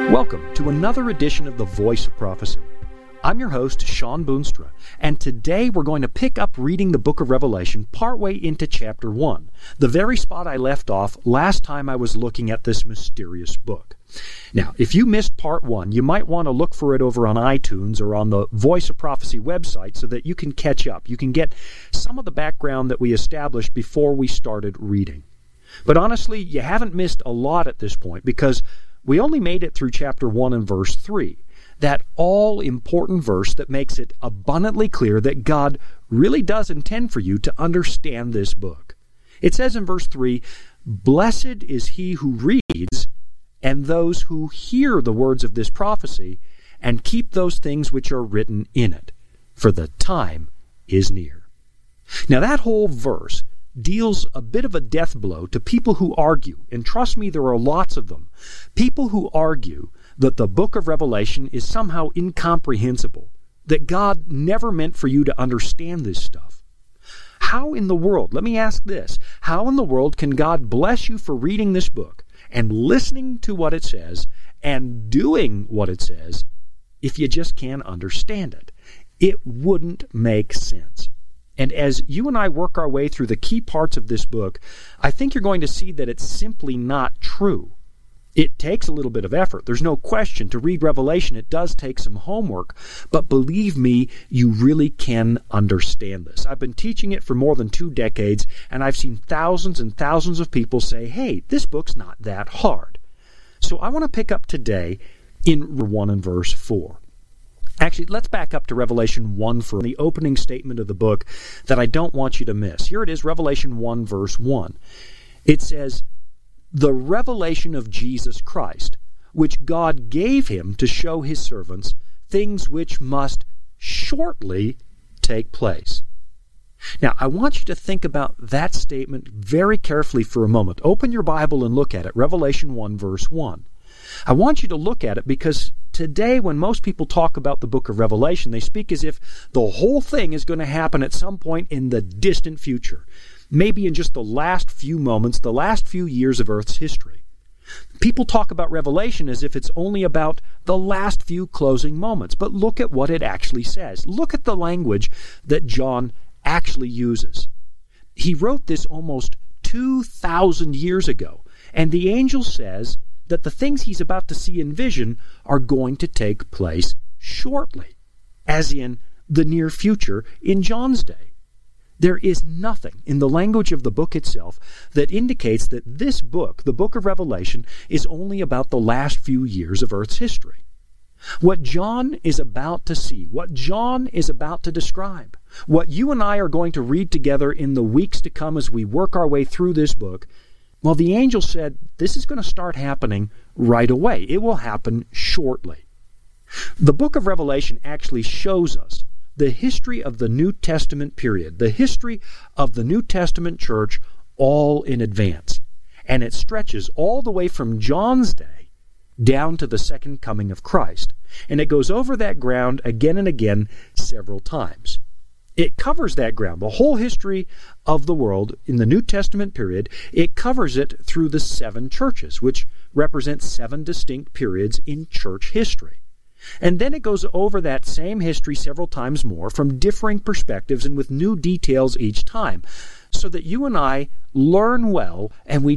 Welcome to another edition of The Voice of Prophecy. I'm your host, Sean Boonstra, and today we're going to pick up reading the book of Revelation partway into chapter 1, the very spot I left off last time I was looking at this mysterious book. Now, if you missed part 1, you might want to look for it over on iTunes or on the Voice of Prophecy website so that you can catch up. You can get some of the background that we established before we started reading. But honestly, you haven't missed a lot at this point because we only made it through chapter 1 and verse 3, that all-important verse that makes it abundantly clear that God really does intend for you to understand this book. It says in verse 3, "Blessed is he who reads, and those who hear the words of this prophecy, and keep those things which are written in it, for the time is near." Now that whole verse deals a bit of a death blow to people who argue, and trust me, there are lots of them, people who argue that the book of Revelation is somehow incomprehensible, that God never meant for you to understand this stuff. How in the world, let me ask this, how in the world can God bless you for reading this book and listening to what it says and doing what it says if you just can't understand it? It wouldn't make sense. And as you and I work our way through the key parts of this book, I think you're going to see that it's simply not true. It takes a little bit of effort. There's no question. To read Revelation, it does take some homework. But believe me, you really can understand this. I've been teaching it for more than 2 decades, and I've seen thousands and thousands of people say, hey, this book's not that hard. So I want to pick up today in 1 and verse 4. Actually, let's back up to Revelation 1 for the opening statement of the book that I don't want you to miss. Here it is, Revelation 1, verse 1. It says, "The revelation of Jesus Christ, which God gave him to show his servants things which must shortly take place." Now, I want you to think about that statement very carefully for a moment. Open your Bible and look at it, Revelation 1, verse 1. I want you to look at it because today when most people talk about the book of Revelation, they speak as if the whole thing is going to happen at some point in the distant future, maybe in just the last few moments, the last few years of Earth's history. People talk about Revelation as if it's only about the last few closing moments, but look at what it actually says. Look at the language that John actually uses. He wrote this almost 2,000 years ago, and the angel says that the things he's about to see in vision are going to take place shortly, as in the near future in John's day. There is nothing in the language of the book itself that indicates that this book, the book of Revelation, is only about the last few years of Earth's history. What John is about to see, what John is about to describe, what you and I are going to read together in the weeks to come as we work our way through this book, well, the angel said this is going to start happening right away. It will happen shortly. The book of Revelation actually shows us the history of the New Testament period, the history of the New Testament church all in advance. And it stretches all the way from John's day down to the second coming of Christ. And it goes over that ground again and again several times. It covers that ground, the whole history of the world in the New Testament period. It covers it through the 7 churches, which represent 7 distinct periods in church history. And then it goes over that same history several times more from differing perspectives and with new details each time, so that you and I learn well and we